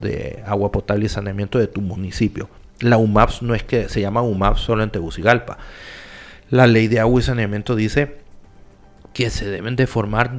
de agua potable y saneamiento de tu municipio. La UMAPS no es que se llama UMAPS solo en Tegucigalpa. La ley de agua y saneamiento dice que se deben de formar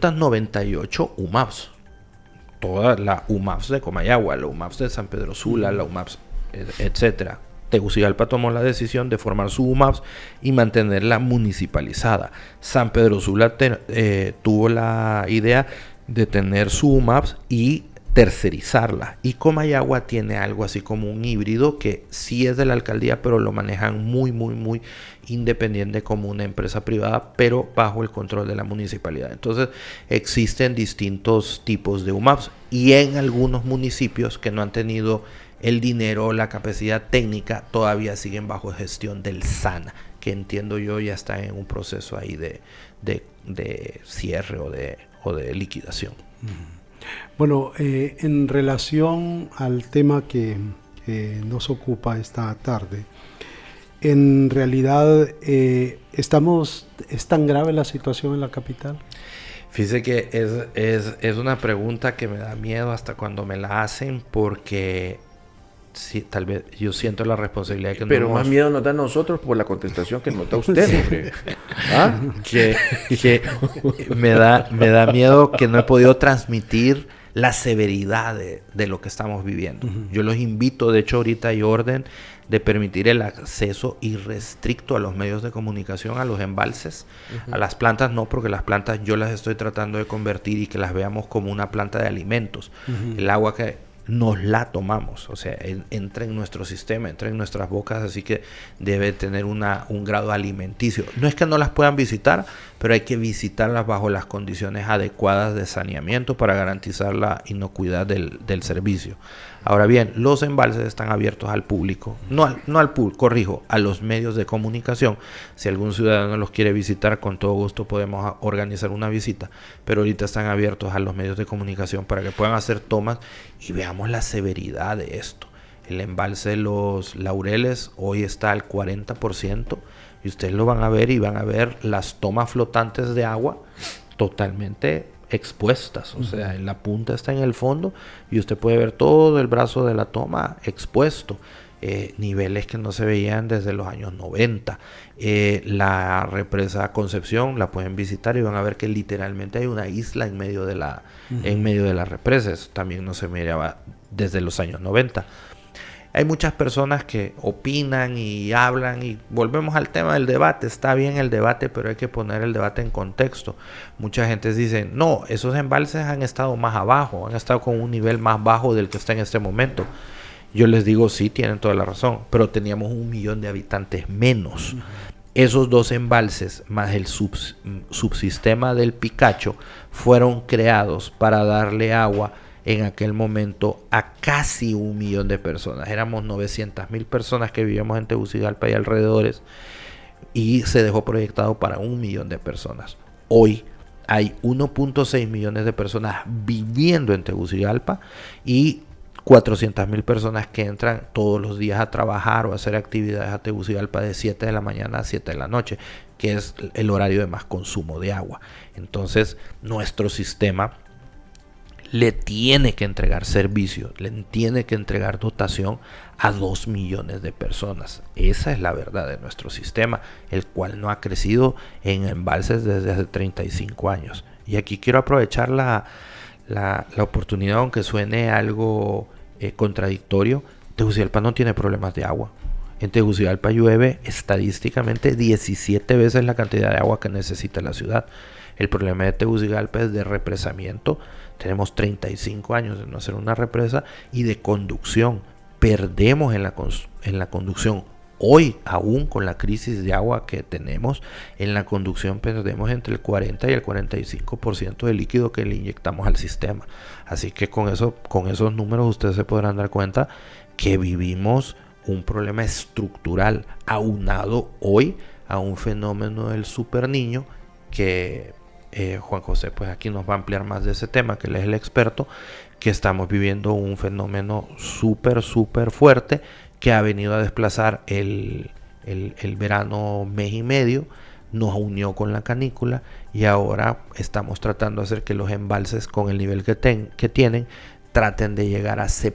298 UMAPS. Todas las UMAPS de Comayagua, la UMAPS de San Pedro Sula, la UMAPS, etcétera. Tegucigalpa tomó la decisión de formar su UMAPS y mantenerla municipalizada. San Pedro Sula tuvo la idea de tener su UMAPS y tercerizarla. Y Comayagua tiene algo así como un híbrido que sí es de la alcaldía, pero lo manejan muy independiente como una empresa privada, pero bajo el control de la municipalidad. Entonces existen distintos tipos de UMAPs y en algunos municipios que no han tenido el dinero o la capacidad técnica todavía siguen bajo gestión del SANA, que entiendo yo ya está en un proceso ahí de cierre o de liquidación. Bueno, en relación al tema que nos ocupa esta tarde, en realidad ¿es tan grave la situación en la capital? Fíjese que es una pregunta que me da miedo hasta cuando me la hacen, porque sí, tal vez yo siento la responsabilidad que pero más miedo nos da a nosotros por la contestación que nos da usted. ¿Ah? que me da miedo que no he podido transmitir la severidad de lo que estamos viviendo. Yo los invito, de hecho ahorita hay orden de permitir el acceso irrestricto a los medios de comunicación, a los embalses, a las plantas no, porque las plantas yo las estoy tratando de convertir y que las veamos como una planta de alimentos. El agua que nos la tomamos, o sea, entra en nuestro sistema, entra en nuestras bocas, así que debe tener un grado alimenticio. No es que no las puedan visitar, pero hay que visitarlas bajo las condiciones adecuadas de saneamiento para garantizar la inocuidad del servicio. Ahora bien, los embalses están abiertos al público, no al público, corrijo, a los medios de comunicación. Si algún ciudadano los quiere visitar, con todo gusto podemos organizar una visita, pero ahorita están abiertos a los medios de comunicación para que puedan hacer tomas y veamos la severidad de esto. El embalse de los Laureles hoy está al 40% y ustedes lo van a ver y van a ver las tomas flotantes de agua totalmente expuestas, o sea, en la punta está en el fondo y usted puede ver todo el brazo de la toma expuesto, niveles que no se veían desde los años 90. La represa Concepción la pueden visitar y van a ver que literalmente hay una isla en medio de la represa. Eso también no se miraba desde los años 90. Hay muchas personas que opinan y hablan y volvemos al tema del debate. Está bien el debate, pero hay que poner el debate en contexto. Mucha gente dice, no, esos embalses han estado más abajo, han estado con un nivel más bajo del que está en este momento. Yo les digo, sí, tienen toda la razón, pero teníamos 1 millón de habitantes menos. Esos 2 embalses más el subsistema del Picacho fueron creados para darle agua en aquel momento a casi 1 millón de personas. Éramos 900,000 personas que vivíamos en Tegucigalpa y alrededores, y se dejó proyectado para 1 millón de personas. Hoy hay 1.6 millones de personas viviendo en Tegucigalpa y 400,000 personas que entran todos los días a trabajar o a hacer actividades a Tegucigalpa de 7 de la mañana a 7 de la noche, que es el horario de más consumo de agua. Entonces, nuestro sistema le tiene que entregar servicio, le tiene que entregar dotación a 2 millones de personas. Esa es la verdad de nuestro sistema, el cual no ha crecido en embalses desde hace 35 años. Y aquí quiero aprovechar la oportunidad, aunque suene algo contradictorio. Tegucigalpa no tiene problemas de agua. En Tegucigalpa llueve estadísticamente 17 veces la cantidad de agua que necesita la ciudad. El problema de Tegucigalpa es de represamiento. Tenemos 35 años de no hacer una represa y de conducción. Perdemos en la conducción. Hoy, aún con la crisis de agua que tenemos, en la conducción perdemos entre el 40 y el 45% del líquido que le inyectamos al sistema. Así que con esos números ustedes se podrán dar cuenta que vivimos un problema estructural aunado hoy a un fenómeno del superniño que Juan José pues aquí nos va a ampliar más de ese tema, que él es el experto, que estamos viviendo un fenómeno súper fuerte que ha venido a desplazar el verano mes y medio, nos unió con la canícula y ahora estamos tratando de hacer que los embalses con el nivel que tienen traten de llegar a